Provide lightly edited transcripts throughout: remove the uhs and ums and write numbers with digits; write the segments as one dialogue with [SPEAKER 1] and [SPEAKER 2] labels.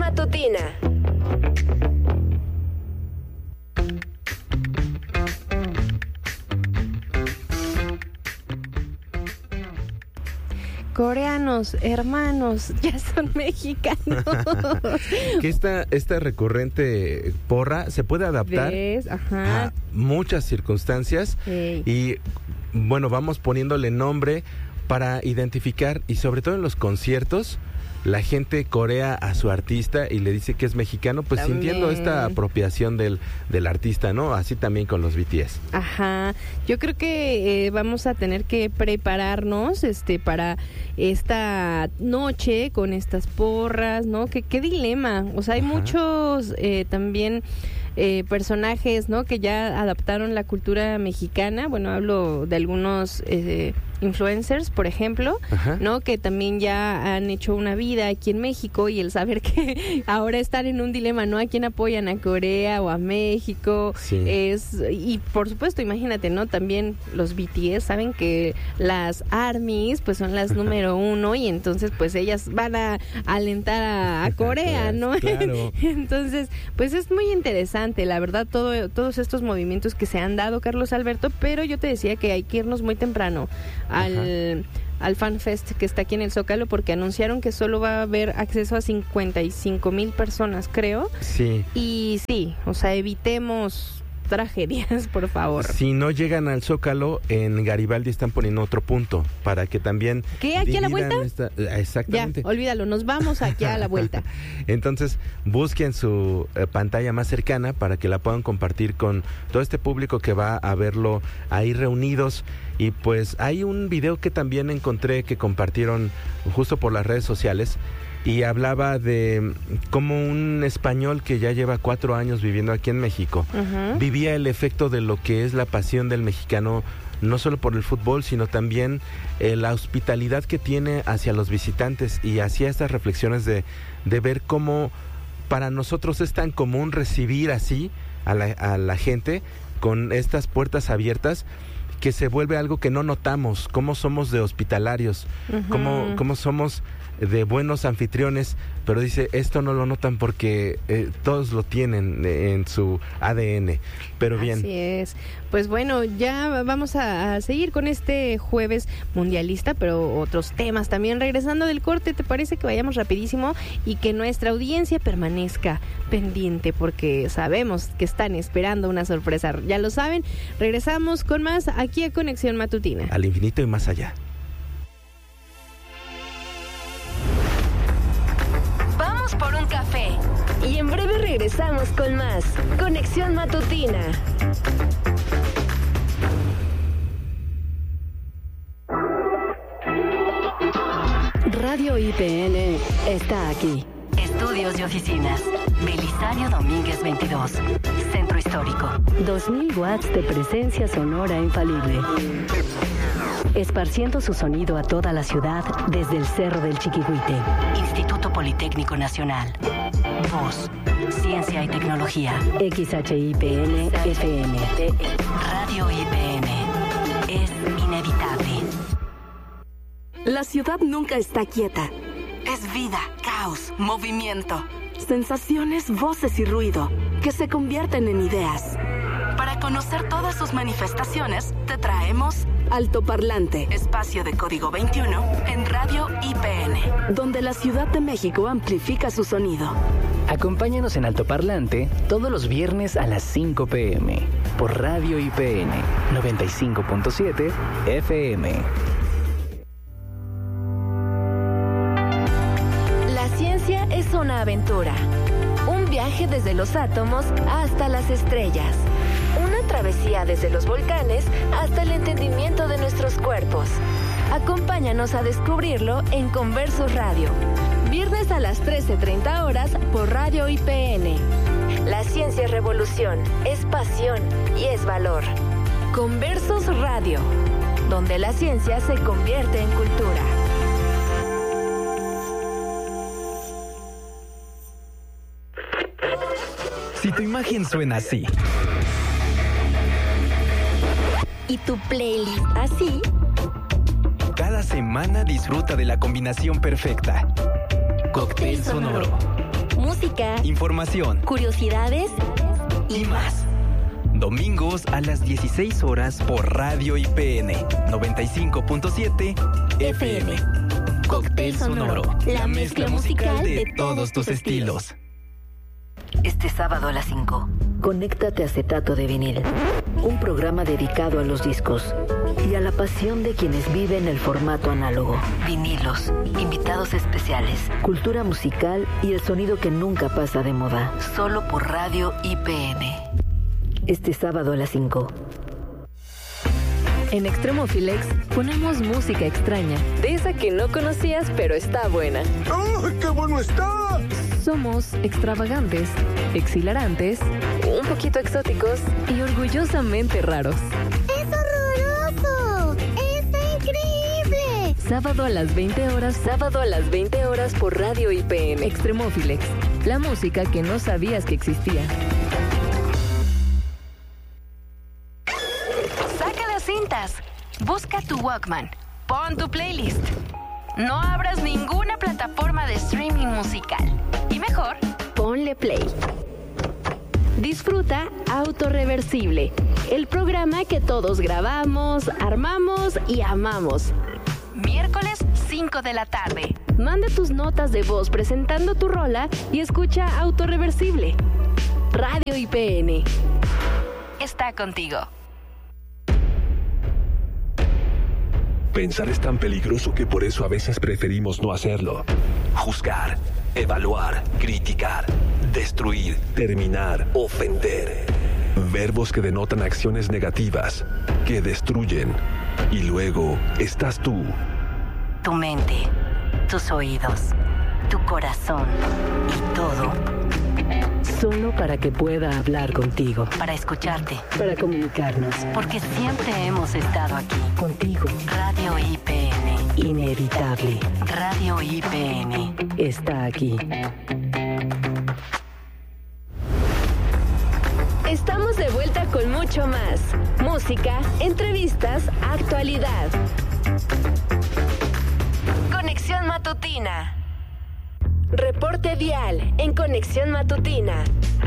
[SPEAKER 1] Matutina.
[SPEAKER 2] Coreanos, hermanos, ya son mexicanos.
[SPEAKER 3] Que esta recurrente porra se puede adaptar a muchas circunstancias. Y bueno, vamos poniéndole nombre para identificar, y sobre todo en los conciertos, la gente corea a su artista y le dice que es mexicano, pues también sintiendo esta apropiación del artista, ¿no? Así también con los BTS.
[SPEAKER 2] Ajá, yo creo que vamos a tener que prepararnos para esta noche con estas porras, ¿no? ¿Qué dilema? O sea, hay muchos también personajes, ¿no? Que ya adaptaron la cultura mexicana. Bueno, hablo de algunos influencers, por ejemplo, ¿no? Que también ya han hecho una vida aquí en México, y el saber que ahora están en un dilema, ¿no? ¿A quién apoyan? ¿A Corea o a México?
[SPEAKER 3] Sí.
[SPEAKER 2] Y por supuesto, imagínate, ¿no? También los BTS saben que las ARMYs pues son las número 1, y entonces pues ellas van a alentar a Corea, ¿no?
[SPEAKER 3] Claro.
[SPEAKER 2] Entonces, pues es muy interesante, la verdad, todos estos movimientos que se han dado, Carlos Alberto, pero yo te decía que hay que irnos muy temprano al FanFest que está aquí en el Zócalo, porque anunciaron que solo va a haber acceso a 55,000 personas, creo.
[SPEAKER 3] Sí.
[SPEAKER 2] Y sí, o sea, evitemos tragedias, por favor.
[SPEAKER 3] Si no llegan al Zócalo, en Garibaldi están poniendo otro punto para que también...
[SPEAKER 2] ¿Qué? ¿Aquí a la vuelta?
[SPEAKER 3] Exactamente.
[SPEAKER 2] Ya, olvídalo, nos vamos aquí a la vuelta.
[SPEAKER 3] Entonces, busquen su pantalla más cercana para que la puedan compartir con todo este público que va a verlo ahí reunidos. Y pues hay un video que también encontré que compartieron justo por las redes sociales, y hablaba de cómo un español que ya lleva 4 años viviendo aquí en México vivía el efecto de lo que es la pasión del mexicano, no solo por el fútbol, sino también la hospitalidad que tiene hacia los visitantes, y hacía estas reflexiones de ver cómo para nosotros es tan común recibir así a la gente con estas puertas abiertas, que se vuelve algo que no notamos, cómo somos de hospitalarios, cómo somos de buenos anfitriones, pero dice, esto no lo notan porque todos lo tienen en su ADN, pero bien.
[SPEAKER 2] Así es. Pues bueno, ya vamos a seguir con este jueves mundialista, pero otros temas también. Regresando del corte, ¿te parece que vayamos rapidísimo y que nuestra audiencia permanezca pendiente? Porque sabemos que están esperando una sorpresa. Ya lo saben, regresamos con más aquí a Conexión Matutina.
[SPEAKER 3] Al infinito y más allá.
[SPEAKER 1] Vamos por un café y en breve regresamos con más Conexión Matutina. Radio IPN está aquí. Estudios y oficinas. Belisario Domínguez 22. Centro Histórico. 2000 watts de presencia sonora infalible. Esparciendo su sonido a toda la ciudad desde el Cerro del Chiquihuite. Instituto Politécnico Nacional. Voz, Ciencia y Tecnología. XHIPN FM. Radio IPN. Es inevitable.
[SPEAKER 4] La ciudad nunca está quieta. Es vida, caos, movimiento, sensaciones, voces y ruido que se convierten en ideas. Para conocer todas sus manifestaciones, te traemos Altoparlante, espacio de código 21 en Radio IPN, donde la Ciudad de México amplifica su sonido.
[SPEAKER 5] Acompáñanos en Altoparlante todos los viernes a las 5 p.m. por Radio IPN 95.7 FM.
[SPEAKER 1] La ciencia es una aventura, un viaje desde los átomos hasta las estrellas. Una travesía desde los volcanes hasta el entendimiento de nuestros cuerpos. Acompáñanos a descubrirlo en Conversus Radio. Viernes a las 13:30 horas por Radio IPN. La ciencia es revolución, es pasión y es valor. Conversus Radio, donde la ciencia se convierte en cultura.
[SPEAKER 5] Si tu imagen suena así,
[SPEAKER 1] ¿Y tu playlist así?
[SPEAKER 5] cada semana disfruta de la combinación perfecta. Cóctel sonoro.
[SPEAKER 1] música,
[SPEAKER 5] información,
[SPEAKER 1] curiosidades
[SPEAKER 5] y más. Domingos a las 16 horas por Radio IPN 95.7 FM. Cóctel Sonoro, la mezcla musical de todos tus estilos.
[SPEAKER 6] Este sábado a las 5, conéctate a Acetato de Vinil, un programa dedicado a los discos y a la pasión de quienes viven el formato análogo. Vinilos, invitados especiales, cultura musical y el sonido que nunca pasa de moda. Solo por Radio IPN. Este sábado a las 5.
[SPEAKER 1] En Extremófilex ponemos música extraña, de esa que no conocías pero está buena.
[SPEAKER 7] ¡Oh, qué bueno está!
[SPEAKER 1] Somos extravagantes, exhilarantes, un poquito exóticos y orgullosamente raros.
[SPEAKER 8] ¡Es horroroso! ¡Está increíble!
[SPEAKER 1] Sábado a las 20 horas por Radio IPN. Extremófilex, la música que no sabías que existía. Saca las cintas, busca tu Walkman, pon tu playlist. No abras ninguna plataforma de streaming musical. Y mejor, ponle play. Disfruta Autorreversible, el programa que todos grabamos, armamos y amamos. Miércoles 5 de la tarde. Manda tus notas de voz presentando tu rola y escucha Autorreversible. Radio IPN está contigo.
[SPEAKER 9] Pensar es tan peligroso que por eso a veces preferimos no hacerlo. Juzgar, evaluar, criticar, destruir, terminar, ofender. Verbos que denotan acciones negativas, que destruyen. Y luego estás tú.
[SPEAKER 6] Tu mente, tus oídos, tu corazón y todo. Solo para que pueda hablar contigo. Para escucharte. Para comunicarnos. Porque siempre hemos estado aquí. Contigo. Radio IPN. Inevitable. Radio IPN. Está aquí.
[SPEAKER 1] Estamos de vuelta con mucho más. Música, entrevistas, actualidad. Conexión Matutina. Reporte vial en Conexión Matutina.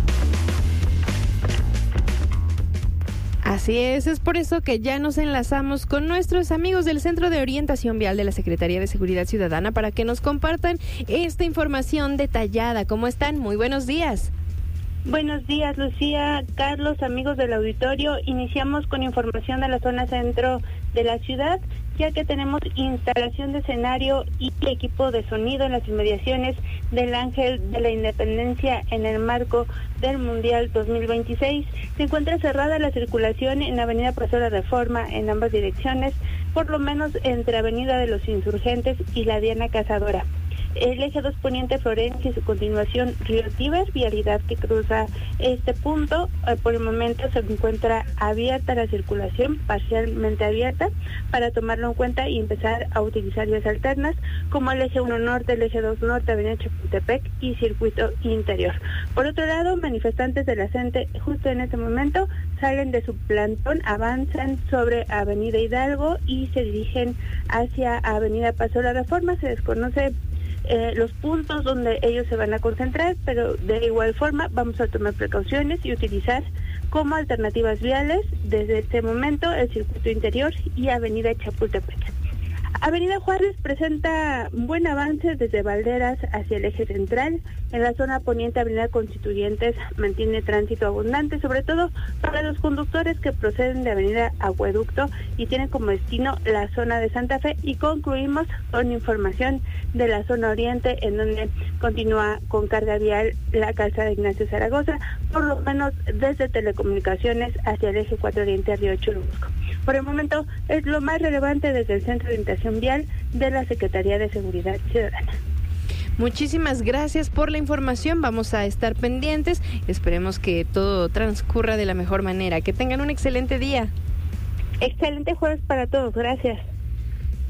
[SPEAKER 2] Así es por eso que ya nos enlazamos con nuestros amigos del Centro de Orientación Vial de la Secretaría de Seguridad Ciudadana para que nos compartan esta información detallada. ¿Cómo están? Muy buenos días.
[SPEAKER 10] Buenos días, Lucía, Carlos, amigos del auditorio. Iniciamos con información de la zona centro de la ciudad, ya que tenemos instalación de escenario y equipo de sonido en las inmediaciones del Ángel de la Independencia en el marco del Mundial 2026. Se encuentra cerrada la circulación en Avenida Paseo de Reforma en ambas direcciones, por lo menos entre Avenida de los Insurgentes y la Diana Cazadora. El eje 2 Poniente Florencia y su continuación Río Tíber, vialidad que cruza este punto. Por el momento se encuentra abierta la circulación, parcialmente abierta, para tomarlo en cuenta y empezar a utilizar vías alternas, como el eje 1 Norte, el eje 2 Norte, Avenida Chapultepec y Circuito Interior. Por otro lado, manifestantes de la CENTE justo en este momento salen de su plantón, avanzan sobre Avenida Hidalgo y se dirigen hacia Avenida Paseo de la Reforma. Se desconoce los puntos donde ellos se van a concentrar, pero de igual forma vamos a tomar precauciones y utilizar como alternativas viales desde este momento el Circuito Interior y Avenida Chapultepec. Avenida Juárez presenta buen avance desde Valderas hacia el eje central. En la zona poniente, Avenida Constituyentes mantiene tránsito abundante, sobre todo para los conductores que proceden de Avenida Acueducto y tienen como destino la zona de Santa Fe. Y concluimos con información de la zona oriente, en donde continúa con carga vial la calzada Ignacio Zaragoza, por lo menos desde Telecomunicaciones hacia el eje 4 Oriente Río Churubusco. Por el momento es lo más relevante desde el Centro de Orientación Vial de la Secretaría de Seguridad Ciudadana.
[SPEAKER 2] Muchísimas gracias por la información. Vamos a estar pendientes. Esperemos que todo transcurra de la mejor manera. Que tengan un excelente día.
[SPEAKER 10] Excelente jueves para todos. Gracias.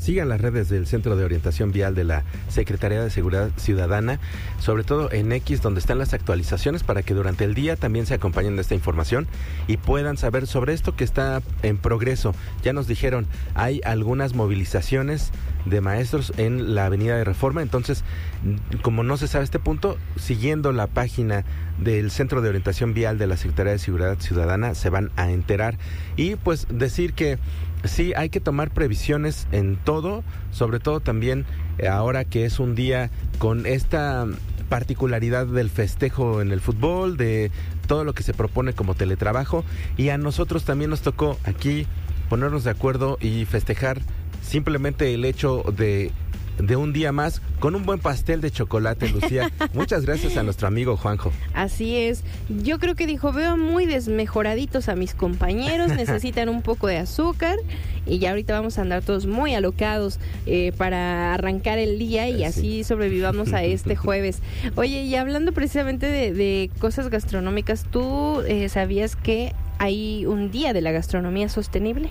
[SPEAKER 3] sigan las redes del Centro de Orientación Vial de la Secretaría de Seguridad Ciudadana, sobre todo en X, donde están las actualizaciones, para que durante el día también se acompañen de esta información y puedan saber sobre esto que está en progreso. Ya nos dijeron, hay algunas movilizaciones de maestros en la Avenida de Reforma, entonces, como no se sabe este punto, siguiendo la página del Centro de Orientación Vial de la Secretaría de Seguridad Ciudadana se van a enterar. Y pues decir que sí, hay que tomar previsiones en todo, sobre todo también ahora que es un día con esta particularidad del festejo en el fútbol, de todo lo que se propone como teletrabajo, y a nosotros también nos tocó aquí ponernos de acuerdo y festejar simplemente el hecho de un día más con un buen pastel de chocolate, Lucía. Muchas gracias a nuestro amigo Juanjo.
[SPEAKER 2] Así es. Yo creo que dijo, veo muy desmejoraditos a mis compañeros, necesitan un poco de azúcar y ya ahorita vamos a andar todos muy alocados para arrancar el día y así sobrevivamos a este jueves. Oye, y hablando precisamente de cosas gastronómicas, ¿tú sabías que hay un día de la gastronomía sostenible?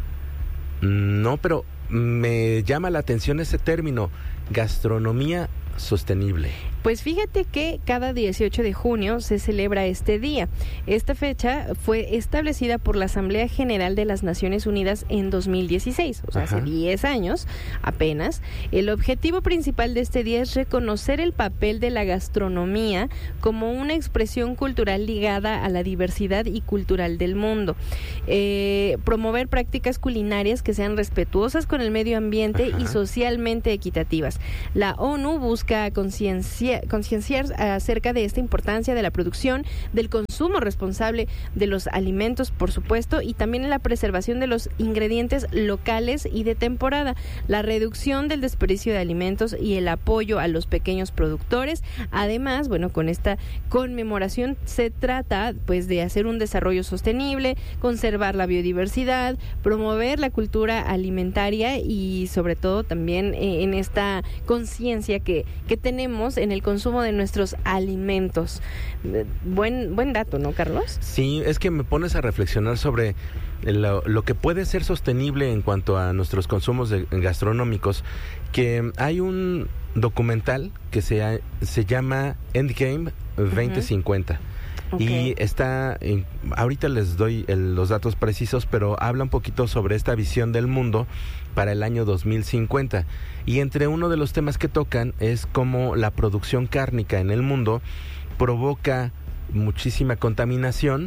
[SPEAKER 3] No, pero me llama la atención ese término, gastronomía sostenible.
[SPEAKER 2] Pues fíjate que cada 18 de junio se celebra este día. Esta fecha fue establecida por la Asamblea General de las Naciones Unidas en 2016, o sea, hace 10 años apenas. El objetivo principal de este día es reconocer el papel de la gastronomía como una expresión cultural ligada a la diversidad y cultural del mundo. Promover prácticas culinarias que sean respetuosas con el medio ambiente y socialmente equitativas. La ONU busca concienciar acerca de esta importancia de la producción, del consumo responsable de los alimentos, por supuesto, y también en la preservación de los ingredientes locales y de temporada, la reducción del desperdicio de alimentos y el apoyo a los pequeños productores. Además, bueno, con esta conmemoración se trata pues de hacer un desarrollo sostenible, conservar la biodiversidad, promover la cultura alimentaria y sobre todo también en esta conciencia que tenemos en el consumo de nuestros alimentos. Buen dato, ¿no, Carlos?
[SPEAKER 3] Sí, es que me pones a reflexionar sobre lo que puede ser sostenible en cuanto a nuestros consumos gastronómicos, que hay un documental que se llama Endgame 2050. Y está, ahorita les doy los datos precisos, pero habla un poquito sobre esta visión del mundo para el año 2050. Y entre uno de los temas que tocan es cómo la producción cárnica en el mundo provoca muchísima contaminación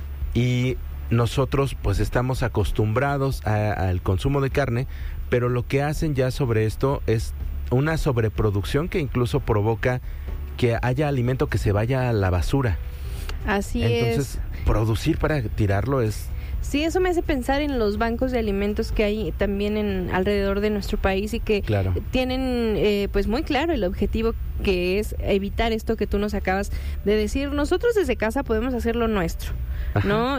[SPEAKER 3] y nosotros pues estamos acostumbrados al consumo de carne, pero lo que hacen ya sobre esto es una sobreproducción que incluso provoca que haya alimento que se vaya a la basura.
[SPEAKER 2] Así es.
[SPEAKER 3] Entonces, producir para tirarlo es...
[SPEAKER 2] Sí, eso me hace pensar en los bancos de alimentos que hay también alrededor de nuestro país y que tienen pues muy claro el objetivo que es evitar esto que tú nos acabas de decir. Nosotros desde casa podemos hacer lo nuestro, ¿no?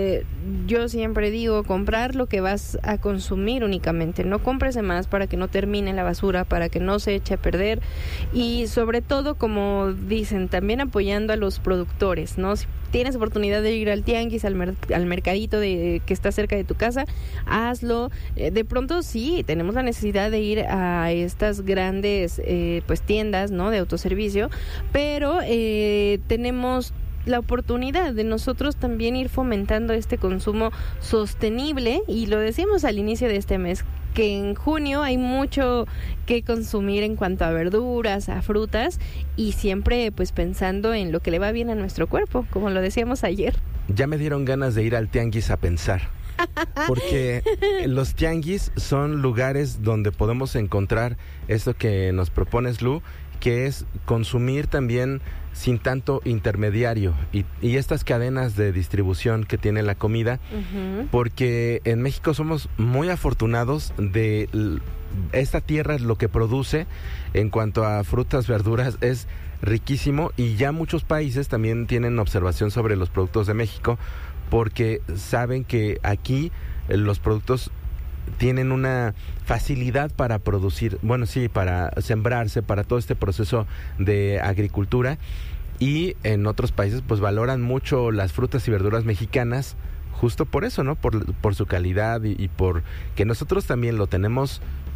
[SPEAKER 2] Yo siempre digo, comprar lo que vas a consumir únicamente, no compres de más para que no termine en la basura, para que no se eche a perder y sobre todo, como dicen, también apoyando a los productores, ¿no? Si tienes oportunidad de ir al tianguis, al mercadito que está cerca de tu casa, hazlo. De pronto sí, tenemos la necesidad de ir a estas grandes pues tiendas, ¿no?, de autoservicio, pero tenemos la oportunidad de nosotros también ir fomentando este consumo sostenible y lo decíamos al inicio de este mes, que en junio hay mucho que consumir en cuanto a verduras, a frutas y siempre pues pensando en lo que le va bien a nuestro cuerpo, como lo decíamos ayer.
[SPEAKER 3] Ya me dieron ganas de ir al tianguis a pensar, porque los tianguis son lugares donde podemos encontrar esto que nos propones, Lu, que es consumir también sin tanto intermediario y estas cadenas de distribución que tiene la comida, porque en México somos muy afortunados de esta tierra, lo que produce en cuanto a frutas, verduras, es riquísimo y ya muchos países también tienen observación sobre los productos de México porque saben que aquí los productos tienen una facilidad para producir, bueno, sí, para sembrarse, para todo este proceso de agricultura y en otros países pues valoran mucho las frutas y verduras mexicanas justo por eso, ¿no? Por su calidad y por que nosotros también lo tenemos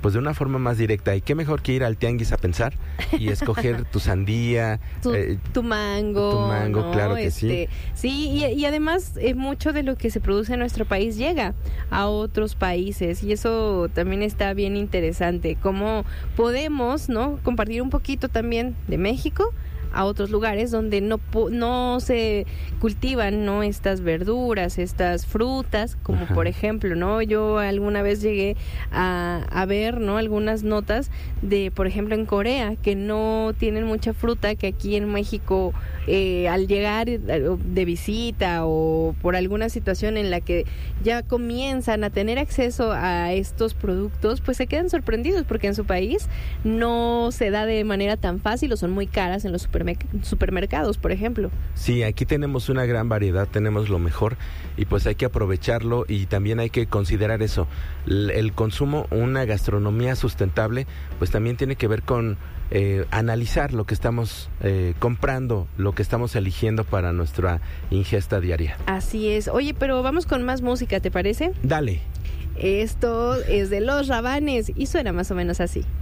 [SPEAKER 3] pues de una forma más directa. Y qué mejor que ir al tianguis a pensar y escoger tu sandía,
[SPEAKER 2] tu mango.
[SPEAKER 3] Tu mango, ¿no? Claro que sí.
[SPEAKER 2] Sí, y además mucho de lo que se produce en nuestro país llega a otros países y eso también está bien interesante. Cómo podemos, ¿no?, compartir un poquito también de México a otros lugares donde no se cultivan, ¿no?, estas verduras, estas frutas, como por ejemplo, ¿no?, yo alguna vez llegué a ver, ¿no?, algunas notas de, por ejemplo, en Corea, que no tienen mucha fruta, que aquí en México al llegar de visita o por alguna situación en la que ya comienzan a tener acceso a estos productos, pues se quedan sorprendidos porque en su país no se da de manera tan fácil o son muy caras en los supermercados, por ejemplo.
[SPEAKER 3] Sí, aquí tenemos una gran variedad, tenemos lo mejor y pues hay que aprovecharlo y también hay que considerar eso. El consumo, una gastronomía sustentable, pues también tiene que ver con analizar lo que estamos comprando, lo que estamos eligiendo para nuestra ingesta diaria.
[SPEAKER 2] Así es. Oye, pero vamos con más música, ¿te parece?
[SPEAKER 3] Dale.
[SPEAKER 2] Esto es de Los Rabanes y suena más o menos así.